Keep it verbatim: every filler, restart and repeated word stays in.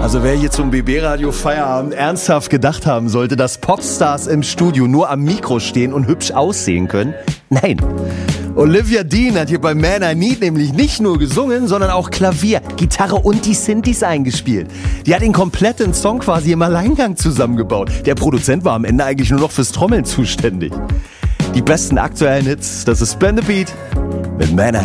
Also wer hier zum B B-Radio Feierabend ernsthaft gedacht haben sollte, dass Popstars im Studio nur am Mikro stehen und hübsch aussehen können, nein. Olivia Dean hat hier bei Man I Need nämlich nicht nur gesungen, sondern auch Klavier, Gitarre und die Synthes eingespielt. Die hat den kompletten Song quasi im Alleingang zusammengebaut. Der Produzent war am Ende eigentlich nur noch fürs Trommeln zuständig. Die besten aktuellen Hits, das ist Spin the Beat mit Man I